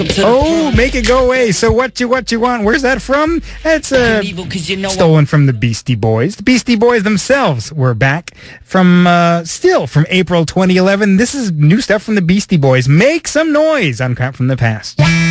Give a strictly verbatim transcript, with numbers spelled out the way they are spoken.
Oh, make it go away. So what you what you want? Where's that from? It's uh, you know stolen from the Beastie Boys. The Beastie Boys themselves were back from uh, still from April twenty eleven. This is new stuff from the Beastie Boys. Make some noise on Crap from the Past.